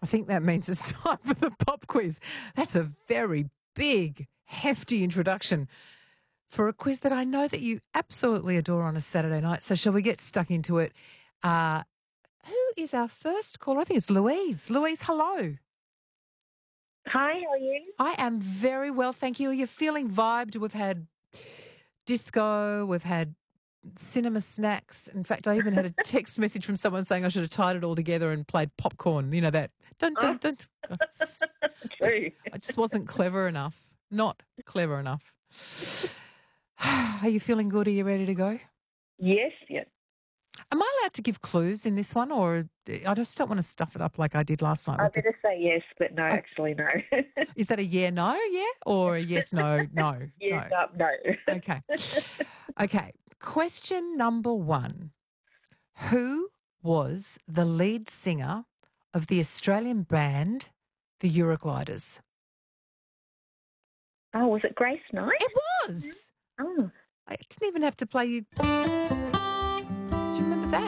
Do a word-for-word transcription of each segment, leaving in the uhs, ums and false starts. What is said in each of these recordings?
I think that means it's time for the pop quiz. That's a very big, hefty introduction for a quiz that I know that you absolutely adore on a Saturday night. So shall we get stuck into it? Uh, who is our first caller? I think it's Louise. Louise, hello. Hi, how are you? I am very well, thank you. Are you feeling vibed? We've had disco, we've had cinema snacks. In fact, I even had a text message from someone saying I should have tied it all together and played popcorn. You know that. Don't, don't, don't. True. I just wasn't clever enough. Not clever enough. Are you feeling good? Are you ready to go? Yes, yes. Am I allowed to give clues in this one, or I just don't want to stuff it up like I did last night? I with the- better say yes, but no, Oh. actually no. Is that a yeah, no, yeah, or a yes, no, no? yes, no. up, no. Okay. Okay. Question number one. Who was the lead singer of the Australian band, the Eurogliders? Oh, was it Grace Knight? It was. Oh, I didn't even have to play you. Do you remember that?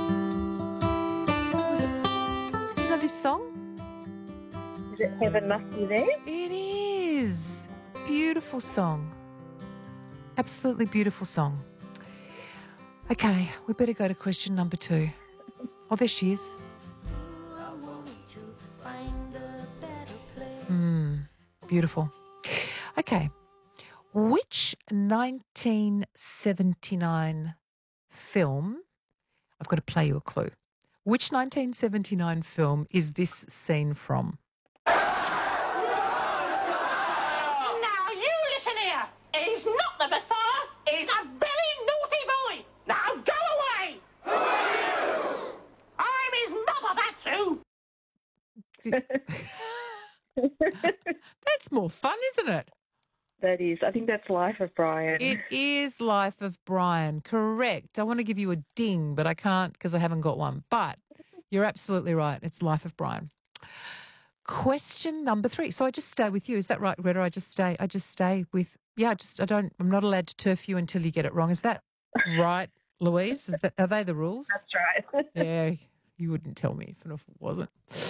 Was- Do you know this song? is it Heaven Must Be There? It is. Beautiful song. Absolutely beautiful song. Okay, we better go to question number two. Oh, there she is. Hmm, beautiful. Okay. Which nineteen seventy-nine film, I've got to play you a clue. Which nineteen seventy-nine film is this scene from? Now you listen here. He's not the Messiah. He's a very naughty boy. Now go away. Who are you? I'm his mother, that's who. That's more fun, isn't it? That is. I think that's Life of Brian. It is Life of Brian. Correct. I want to give you a ding, but I can't because I haven't got one. But you're absolutely right. It's Life of Brian. Question number three. So I just stay with you. Is that right, Greta? I just stay. I just stay with. Yeah. I just. I don't. I'm not allowed to turf you until you get it wrong. Is that right, Louise? Is that? Are they the rules? That's right. Yeah. You wouldn't tell me if it wasn't.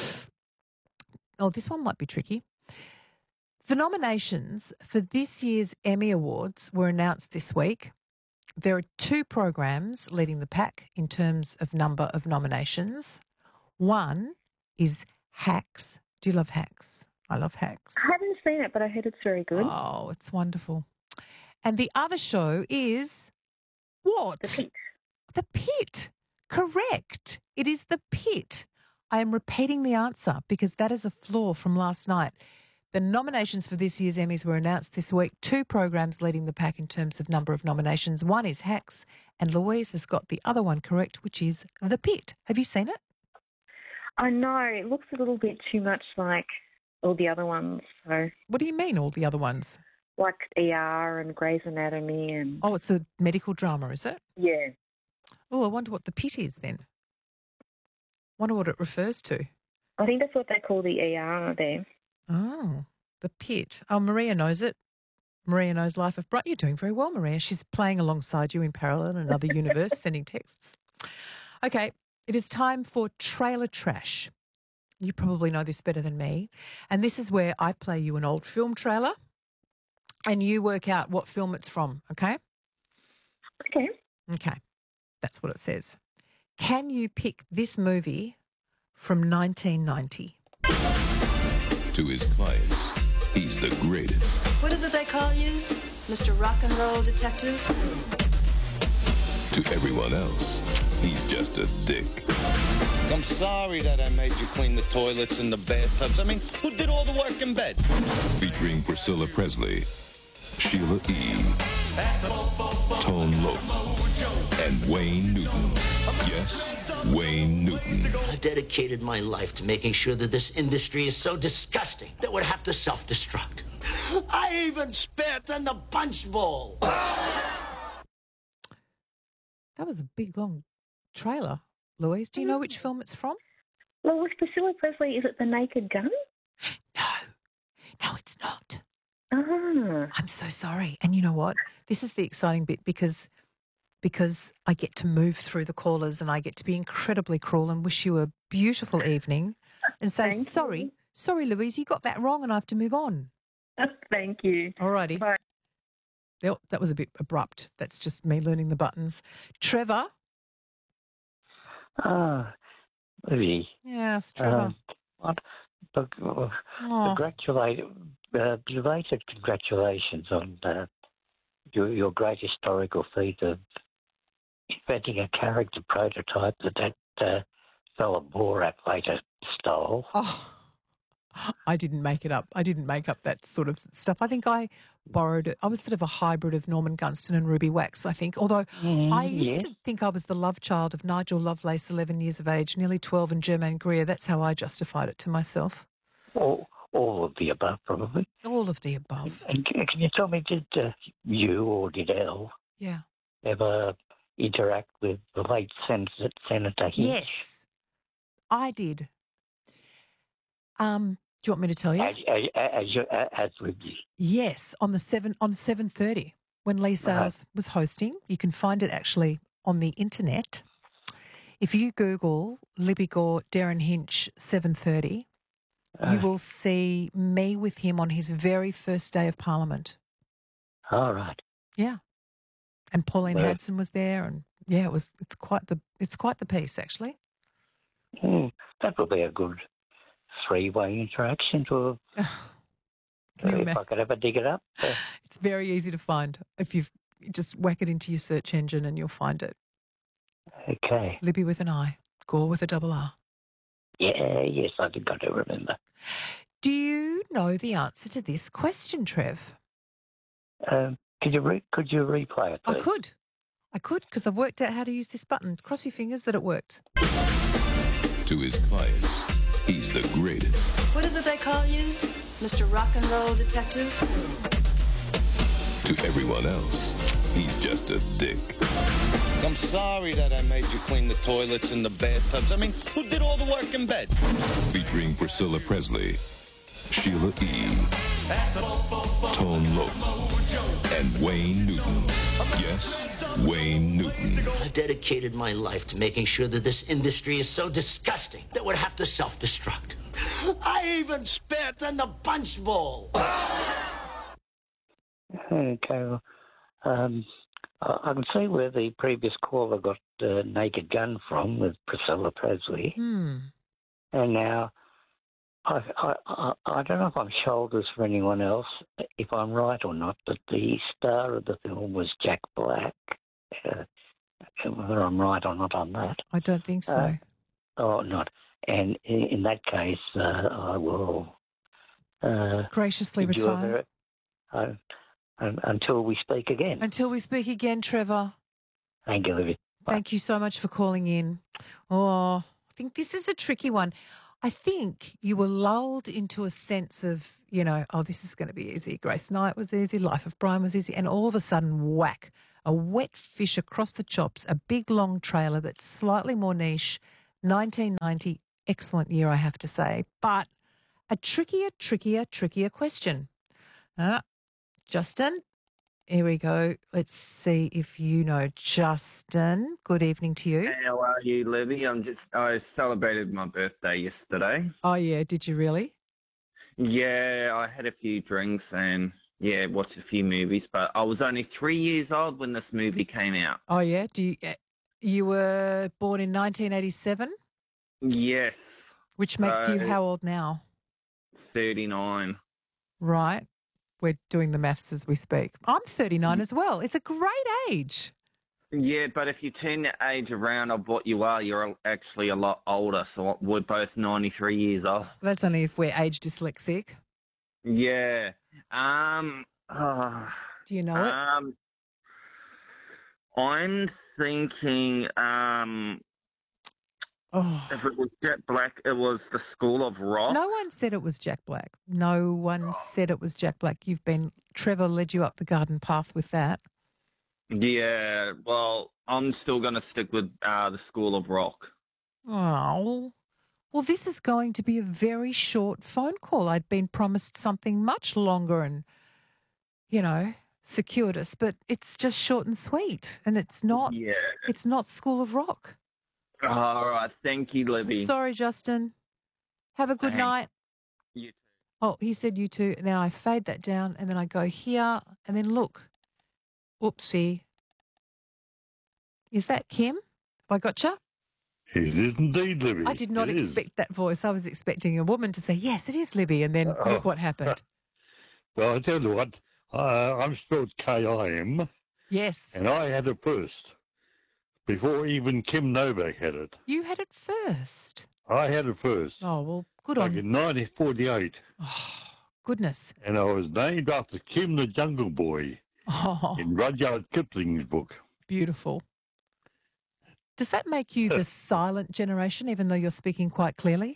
Oh, this one might be tricky. The nominations for this year's Emmy Awards were announced this week. There are two programs leading the pack in terms of number of nominations. One is Hacks. Do you love Hacks? I love Hacks. I haven't seen it, but I heard it's very good. Oh, it's wonderful. And the other show is what? The Pit. The Pit. Correct. It is The Pit. I am repeating the answer because that is a flaw from last night. The nominations for this year's Emmys were announced this week. Two programs leading the pack in terms of number of nominations. One is Hacks, and Louise has got the other one correct, which is The Pit. Have you seen it? I know. It looks a little bit too much like all the other ones. So, What do you mean, all the other ones? like E R and Grey's Anatomy and... Oh, it's a medical drama, is it? Yeah. Oh, I wonder what The Pit is then. Wonder what it refers to. I think that's what they call the E R there. Oh, The Pit. Oh, Maria knows it. Maria knows Life of Brian. You're doing very well, Maria. She's playing alongside you in parallel in another universe, sending texts. Okay, it is time for Trailer Trash. You probably know this better than me. And this is where I play you an old film trailer and you work out what film it's from, okay? Okay. Okay, that's what it says. Can you pick this movie from nineteen ninety? To his clients, he's the greatest. What is it they call you? Mister Rock and Roll Detective? To everyone else, he's just a dick. I'm sorry that I made you clean the toilets and the bathtubs. I mean, who did all the work in bed? Featuring Priscilla Presley, Sheila E., Tone Loc, and Wayne Newton. Yes, Wayne Newton. I dedicated my life to making sure that this industry is so disgusting that we'd have to self-destruct. I even spit in the punch bowl. That was a big, long trailer, Louise. Do you know which film it's from? Well, with Priscilla Presley, is it The Naked Gun? No. No, it's not. Ah. I'm so sorry. And you know what? This is the exciting bit because because I get to move through the callers and I get to be incredibly cruel and wish you a beautiful evening and say, Thank sorry, you. sorry, Louise, you got that wrong and I have to move on. Thank you. All righty. Bye. That that was a bit abrupt. That's just me learning the buttons. Trevor? Ah, Libby. Yes, Trevor. Um, what? Look, uh, Oh. congratulate, uh, belated congratulations on uh, your, your great historical feat of inventing a character prototype that that uh, fella Borat later stole. Oh, I didn't make it up. I didn't make up that sort of stuff. I think I borrowed it. I was sort of a hybrid of Norman Gunston and Ruby Wax, I think. Although Mm, I used yes. to think I was the love child of Nigel Lovelace, eleven years of age, nearly twelve, and Germaine Greer. That's how I justified it to myself. All, all of the above, probably. All of the above. And can can you tell me, did uh, you or did Elle Yeah. ever interact with the late Senator, Senator Hinch? Yes, I did. Um, do you want me to tell you? As, as, as, you- as with you. Yes, on the seven on seven thirty when Lee Sales was hosting. You can find it actually on the internet. If you Google Libby Gore, Darren Hinch, seven thirty, you Uh, will see me with him on his very first day of Parliament. all right. Yeah, and Pauline Well- Hadson was there, and yeah, it was. It's quite the. It's quite the piece, actually. Mm, that would be a good three-way interaction to Can you if imagine? I could ever dig it up. Uh, It's very easy to find if you just whack it into your search engine, and you'll find it. okay. Libby with an I, Gore with a double R. Yeah, yes, I think I do remember. Do you know the answer to this question, Trev? Um, could you re- could you replay it? I please? could. I could because I've worked out how to use this button. Cross your fingers that it worked. To his clients, he's the greatest. What is it they call you? Mister Rock and Roll Detective? To everyone else, he's just a dick. I'm sorry that I made you clean the toilets and the bathtubs. I mean, who did all the work in bed? Featuring Priscilla Presley, Sheila E., Tone Loc, and Wayne Newton. Yes, Wayne Newton. I dedicated my life to making sure that this industry is so disgusting that would have to self-destruct. I even spit in the punch bowl. Okay. well, Um, I I can see where the previous caller got uh, Naked Gun from with Priscilla Presley, Hmm. and now I, I I I don't know if I'm shoulders for anyone else, if I'm right or not, but the star of the film was Jack Black. Uh, whether I'm right or not on that, I don't think so. Uh, or not. And in, in that case, uh, I will uh, Graciously bid you a retire. very- uh, un- until we speak again. Until we speak again, Trevor. Thank you, Olivia. Bye. Thank you so much for calling in. Oh, I think this is a tricky one. I think you were lulled into a sense of, you know, oh, this is going to be easy. Grace Knight was easy. Life of Brian was easy. And all of a sudden, whack, a wet fish across the chops, a big, long trailer that's slightly more niche. nineteen ninety, excellent year, I have to say. But a trickier, trickier, trickier question. Uh, Justin, here we go. Let's see if you know. Justin, good evening to you. How are you, Libby? I'm just I celebrated my birthday yesterday. Oh, yeah, did you really? Yeah, I had a few drinks and yeah, watched a few movies, but I was only three years old when this movie came out. Oh, yeah. Do you, uh, you were born in nineteen eighty-seven, Yes, which makes you So- how old now? thirty-nine. Right. We're doing the maths as we speak. I'm thirty-nine as well. It's a great age. Yeah, but if you turn the age around of what you are, you're actually a lot older. So we're both ninety-three years old. That's only if we're age dyslexic. Yeah. Um. uh, Do you know it? um. I'm thinking. Um. Oh. If it was Jet Black, it was the School of Rock. No one said it was Jack Black. No one said it was Jack Black. You've been, Trevor led you up the garden path with that. Yeah, well, I'm still going to stick with uh, the School of Rock. Oh. Well, this is going to be a very short phone call. I'd been promised something much longer and, you know, circuitous, but it's just short and sweet. And it's not, Yeah. it's not School of Rock. All right, thank you, Libby. Sorry, Justin. Have a good Thanks. night. You too. Oh, he said you too. And then I fade that down and then I go here and then look. Oopsie. Is that Kim? Have I gotcha? It is indeed, Libby. I did not It is. expect that voice. I was expecting a woman to say, yes, it is Libby. And then Oh. look what happened. Well, I tell you what, uh, I'm spelled K I M, Yes. and I had it first, before even Kim Novak had it. You had it first. I had it first, Oh, well, good like on in nineteen forty-eight, Oh, goodness. and I was named after Kim the Jungle Boy Oh, in Rudyard Kipling's book. beautiful. Does that make you the silent generation, even though you're speaking quite clearly?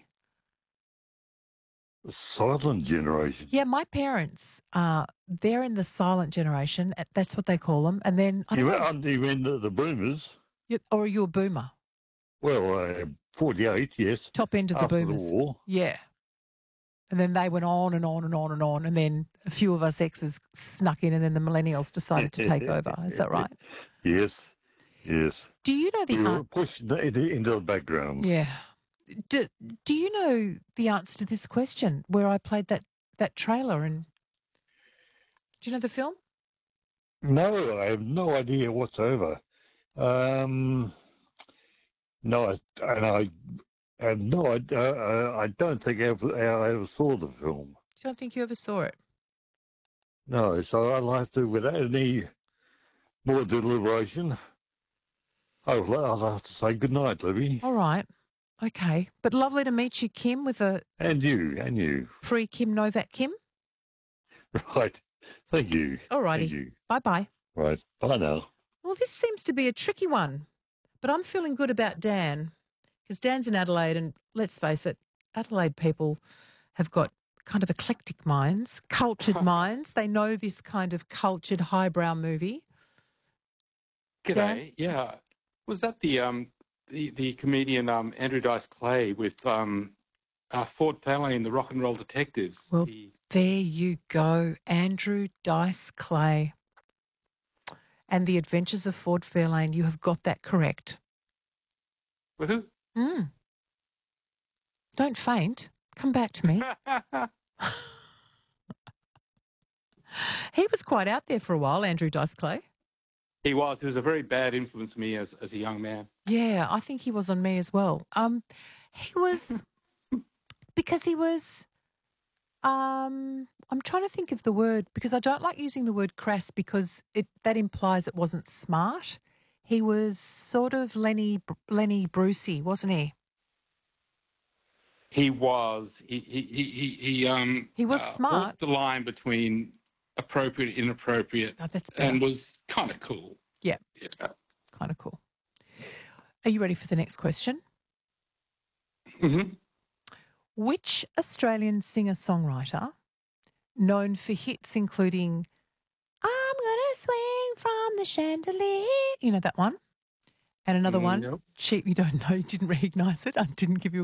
The silent generation. Yeah, my parents, uh, they're in the silent generation. uh, That's what they call them. And then, I don't You, know, went- you mean the, the boomers? you- or are you a boomer? Well, uh, forty-eight, yes. Top end of the after boomers. the war. Yeah. And then they went on and on and on and on. And then a few of us exes snuck in and then the millennials decided to take over. Is that right? Yes, yes. Do you know the We were answer? pushed into, into the background. Yeah. Do, do you know the answer to this question where I played that, that trailer? And do you know the film? No, I have no idea whatsoever. Um, no, I, and I have no idea. Uh, I don't think I ever, I ever saw the film. I don't think you ever saw it. No, so I'll have to, without any more deliberation, I'll, I'll have to say good night, Libby. All right. Okay. But lovely to meet you, Kim, with a And you, and you. pre-Kim Novak Kim. Right. Thank you. All Thank righty. you. Bye-bye. Right. Bye now. Well, this seems to be a tricky one, but I'm feeling good about Dan because Dan's in Adelaide and let's face it, Adelaide people have got kind of eclectic minds, cultured minds. They know this kind of cultured highbrow movie. G'day. Dan? Yeah. Was that the um the, the comedian um Andrew Dice Clay with um uh, Ford Fairlane, the Rock and Roll Detectives? Well, The- there you go, Andrew Dice Clay. And The Adventures of Ford Fairlane. You have got that correct. Woohoo. Mm. Don't faint. Come back to me. He was quite out there for a while, Andrew Dice Clay. He was. He was a very bad influence on me as, as a young man. Yeah, I think he was on me as well. Um, he was because he was. Um, I'm trying to think of the word because I don't like using the word crass because it that implies it wasn't smart. He was sort of Lenny Lenny Brucey, wasn't he? He was. He he he he, he um He was uh, smart. walked the line between appropriate, inappropriate, Oh, that's better. and was kind of cool. Yeah, Yeah. kind of cool. Are you ready for the next question? Mm-hmm. Which Australian singer-songwriter, known for hits including I'm Gonna Swing from the Chandelier, you know that one? And another one, Nope. Cheap, you don't know, you didn't recognise it, I didn't give you a